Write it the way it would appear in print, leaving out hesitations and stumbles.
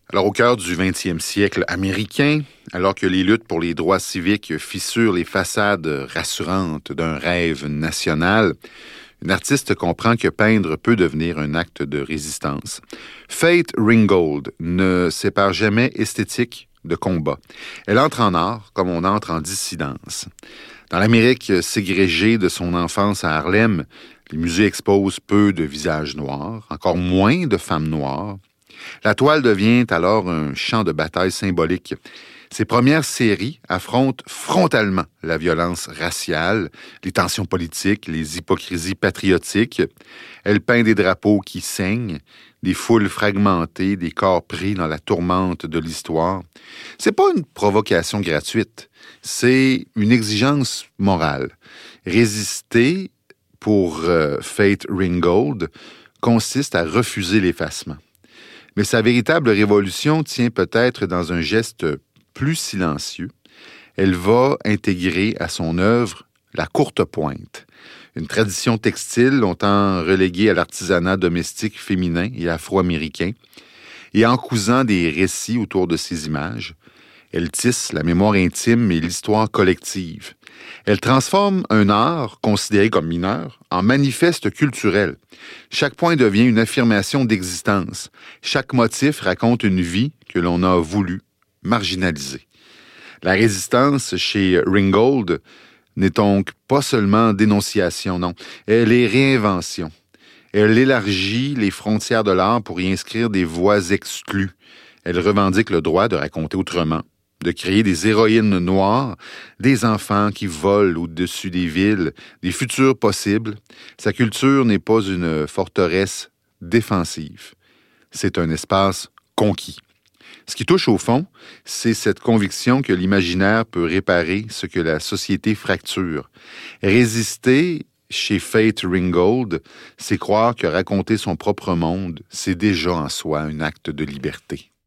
Alors, au cœur du 20e siècle américain, alors que les luttes pour les droits civiques fissurent les façades rassurantes d'un rêve national, une artiste comprend que peindre peut devenir un acte de résistance. Faith Ringgold ne sépare jamais esthétique de combat. Elle entre en art comme on entre en dissidence. Dans l'Amérique ségrégée de son enfance à Harlem, les musées exposent peu de visages noirs, encore moins de femmes noires. La toile devient alors un champ de bataille symbolique. Ses premières séries affrontent frontalement la violence raciale, les tensions politiques, les hypocrisies patriotiques. Elle peint des drapeaux qui saignent, des foules fragmentées, des corps pris dans la tourmente de l'histoire. C'est pas une provocation gratuite, c'est une exigence morale. Résister, pour Faith Ringgold, consiste à refuser l'effacement. Mais sa véritable révolution tient peut-être dans un geste plus silencieux. Elle va intégrer à son œuvre la courte pointe, une tradition textile longtemps reléguée à l'artisanat domestique féminin et afro-américain, et en cousant des récits autour de ces images. Elle tisse la mémoire intime et l'histoire collective. Elle transforme un art considéré comme mineur en manifeste culturel. Chaque point devient une affirmation d'existence. Chaque motif raconte une vie que l'on a voulu marginaliser. La résistance chez Ringgold n'est donc pas seulement dénonciation, non. Elle est réinvention. Elle élargit les frontières de l'art pour y inscrire des voix exclues. Elle revendique le droit de raconter autrement, de créer des héroïnes noires, des enfants qui volent au-dessus des villes, des futurs possibles. Sa culture n'est pas une forteresse défensive. C'est un espace conquis. Ce qui touche au fond, c'est cette conviction que l'imaginaire peut réparer ce que la société fracture. Résister, chez Faith Ringgold, c'est croire que raconter son propre monde, c'est déjà en soi un acte de liberté.